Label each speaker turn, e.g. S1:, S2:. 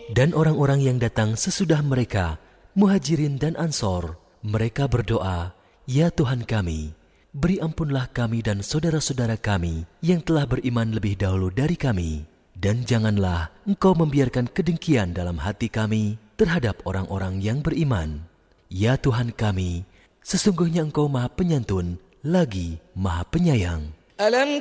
S1: Dan orang-orang yang datang sesudah mereka, Muhajirin dan Ansor, mereka berdoa, "Ya Tuhan kami, beri ampunlah kami dan saudara-saudara kami yang telah beriman lebih dahulu dari kami. Dan janganlah Engkau membiarkan kedengkian dalam hati kami terhadap orang-orang yang beriman. Ya Tuhan kami, sesungguhnya Engkau Maha Penyantun, lagi Maha Penyayang."